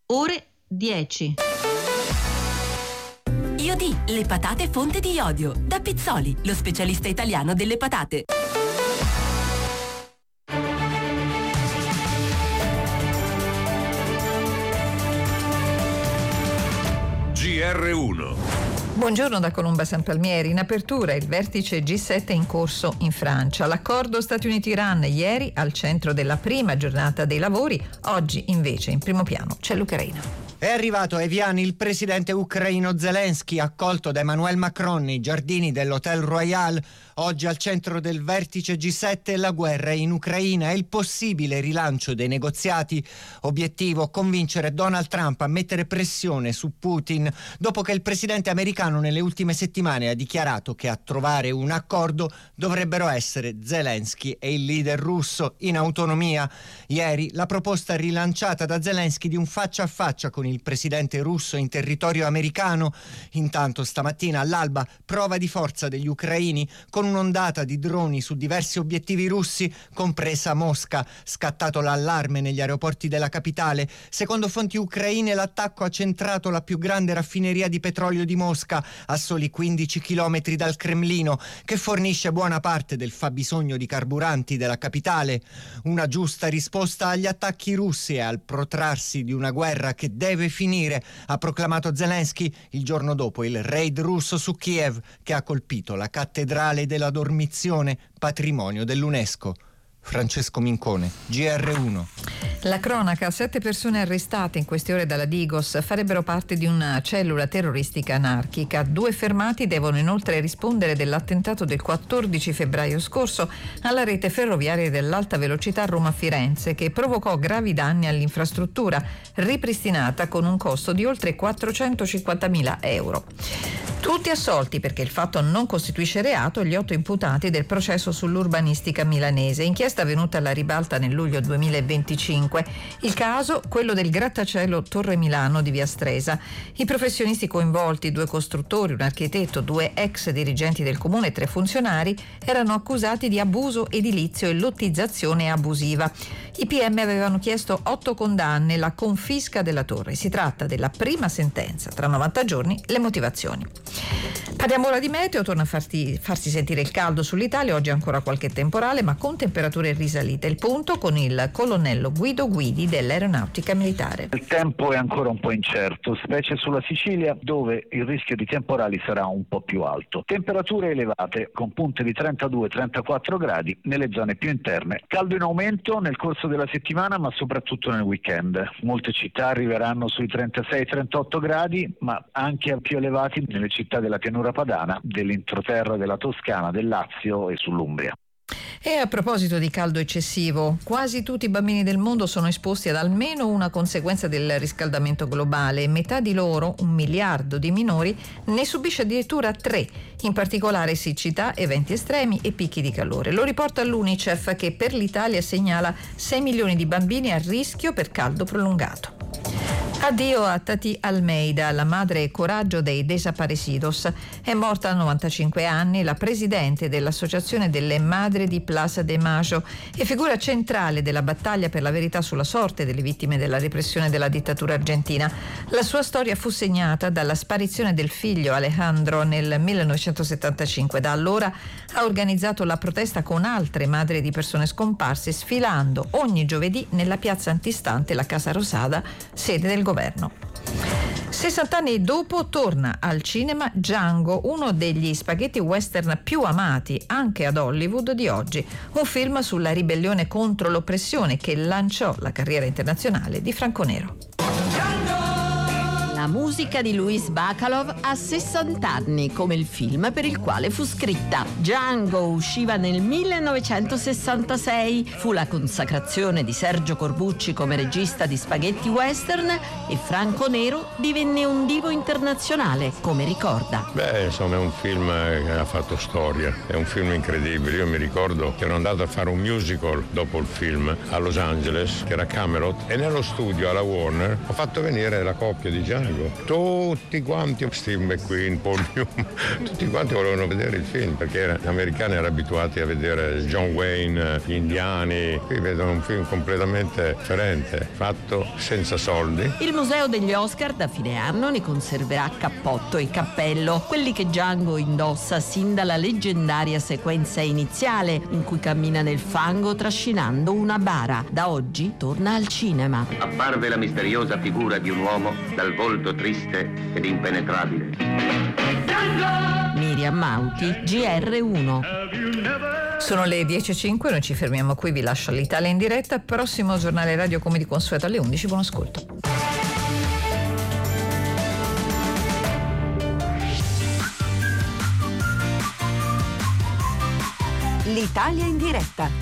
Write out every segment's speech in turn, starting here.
ore 10. Iodì, le patate fonte di iodio. Da Pizzoli, lo specialista italiano delle patate. GR1. Buongiorno da Colomba San Palmieri. In apertura il vertice G7 in corso in Francia. L'accordo Stati Uniti-Iran ieri al centro della prima giornata dei lavori. Oggi invece in primo piano c'è l'Ucraina. È arrivato a Evian il presidente ucraino Zelensky, accolto da Emmanuel Macron nei giardini dell'Hotel Royal. Oggi al centro del vertice G7 la guerra in Ucraina e il possibile rilancio dei negoziati. Obiettivo: convincere Donald Trump a mettere pressione su Putin, dopo che il presidente americano nelle ultime settimane ha dichiarato che a trovare un accordo dovrebbero essere Zelensky e il leader russo in autonomia. Ieri la proposta rilanciata da Zelensky di un faccia a faccia con il presidente russo in territorio americano. Intanto stamattina all'alba prova di forza degli ucraini con un'ondata di droni su diversi obiettivi russi, compresa Mosca. Scattato l'allarme negli aeroporti della capitale. Secondo fonti ucraine l'attacco ha centrato la più grande raffineria di petrolio di Mosca, a soli 15 chilometri dal Cremlino, che fornisce buona parte del fabbisogno di carburanti della capitale. Una giusta risposta agli attacchi russi e al protrarsi di una guerra che deve finire, ha proclamato Zelensky il giorno dopo il raid russo su Kiev, che ha colpito la cattedrale della Dormizione, patrimonio dell'UNESCO. Francesco Mincone, GR1. La cronaca: 7 persone arrestate in queste ore dalla Digos farebbero parte di una cellula terroristica anarchica. 2 fermati devono inoltre rispondere dell'attentato del 14 febbraio scorso alla rete ferroviaria dell'alta velocità Roma-Firenze, che provocò gravi danni all'infrastruttura, ripristinata con un costo di oltre 450.000 euro. Tutti assolti perché il fatto non costituisce reato gli 8 imputati del processo sull'urbanistica milanese, inchiesta avvenuta alla ribalta nel luglio 2025. Il caso, quello del grattacielo Torre Milano di Via Stresa. I professionisti coinvolti, 2 costruttori, un architetto, 2 ex dirigenti del comune e 3 funzionari, erano accusati di abuso edilizio e lottizzazione abusiva. I PM avevano chiesto 8 condanne, la confisca della torre. Si tratta della prima sentenza. Tra 90 giorni le motivazioni. Parliamo ora di meteo. Torna a farsi sentire il caldo sull'Italia. Oggi ancora qualche temporale, ma con temperature risalite. Il punto con il colonnello Guido Guidi dell'Aeronautica Militare. Il tempo è ancora un po' incerto, specie sulla Sicilia, dove il rischio di temporali sarà un po' più alto. Temperature elevate con punte di 32-34 gradi nelle zone più interne. Caldo in aumento nel corso della settimana, ma soprattutto nel weekend. Molte città arriveranno sui 36-38 gradi, ma anche più elevati nelle città della pianura padana, dell'entroterra della Toscana, del Lazio e sull'Umbria. E a proposito di caldo eccessivo, quasi tutti i bambini del mondo sono esposti ad almeno una conseguenza del riscaldamento globale e metà di loro, 1 miliardo di minori, ne subisce addirittura 3, in particolare siccità, eventi estremi e picchi di calore. Lo riporta l'UNICEF, che per l'Italia segnala 6 milioni di bambini a rischio per caldo prolungato. Addio a Tati Almeida, la madre coraggio dei desaparecidos. È morta a 95 anni, la presidente dell'Associazione delle Madri di Plaza de Mayo e figura centrale della battaglia per la verità sulla sorte delle vittime della repressione della dittatura argentina. La sua storia fu segnata dalla sparizione del figlio Alejandro nel 1975. Da allora ha organizzato la protesta con altre madri di persone scomparse, sfilando ogni giovedì nella piazza antistante la Casa Rosada, sede del governo. 60 anni dopo torna al cinema Django, uno degli spaghetti western più amati anche ad Hollywood di oggi, un film sulla ribellione contro l'oppressione che lanciò la carriera internazionale di Franco Nero. La musica di Luis Bacalov ha 60 anni, come il film per il quale fu scritta. Django usciva nel 1966, fu la consacrazione di Sergio Corbucci come regista di spaghetti western e Franco Nero divenne un divo internazionale, come ricorda. Insomma è un film che ha fatto storia, è un film incredibile. Io mi ricordo che ero andato a fare un musical dopo il film a Los Angeles, che era Camelot, e nello studio alla Warner ho fatto venire la coppia di Django Django. Tutti quanti, Steve McQueen, Paul Newman, tutti quanti volevano vedere il film, perché gli americani erano abituati a vedere John Wayne, gli indiani. Qui vedono un film completamente differente, fatto senza soldi. Il Museo degli Oscar da fine anno ne conserverà cappotto e cappello, quelli che Django indossa sin dalla leggendaria sequenza iniziale in cui cammina nel fango trascinando una bara. Da oggi torna al cinema. Apparve la misteriosa figura di un uomo dal volto triste ed impenetrabile. Miriam Mauti, GR1. Sono le 10:05, noi ci fermiamo qui, vi lascio all'Italia in diretta. Prossimo giornale radio come di consueto alle 11. Buon ascolto. L'Italia in diretta.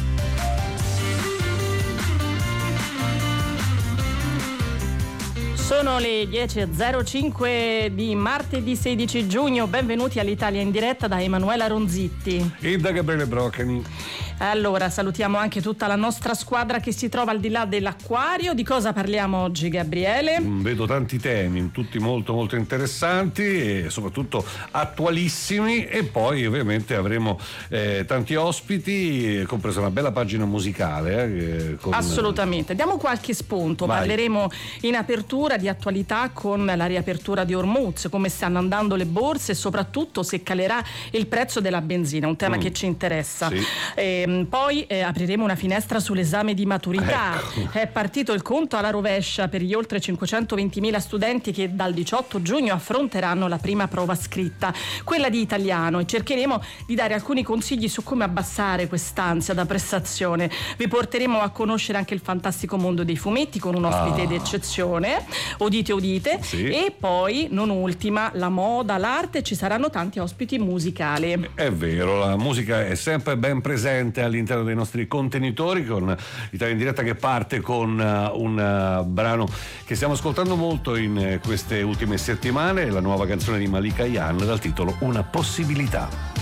Sono le 10.05 di martedì 16 giugno, benvenuti all'Italia in diretta da Emanuela Ronzitti e da Gabriele Broccani. Allora, salutiamo anche tutta la nostra squadra che si trova al di là dell'acquario. Di cosa parliamo oggi, Gabriele? Vedo tanti temi, tutti molto molto interessanti e soprattutto attualissimi, e poi ovviamente avremo tanti ospiti, compresa una bella pagina musicale. Assolutamente, diamo qualche spunto. Vai. Parleremo in apertura di attualità con la riapertura di Hormuz, come stanno andando le borse e soprattutto se calerà il prezzo della benzina, un tema che ci interessa. Sì. Poi apriremo una finestra sull'esame di maturità. Ecco. È partito il conto alla rovescia per gli oltre 520.000 studenti che dal 18 giugno affronteranno la prima prova scritta, quella di italiano, e cercheremo di dare alcuni consigli su come abbassare quest'ansia da prestazione. Vi porteremo a conoscere anche il fantastico mondo dei fumetti con un ospite d'eccezione, udite, sì. E poi, non ultima, la moda, l'arte, ci saranno tanti ospiti musicali. È vero, la musica è sempre ben presente all'interno dei nostri contenitori, con l'Italia in diretta che parte con un brano che stiamo ascoltando molto in queste ultime settimane, la nuova canzone di Malika Ayane dal titolo Una possibilità.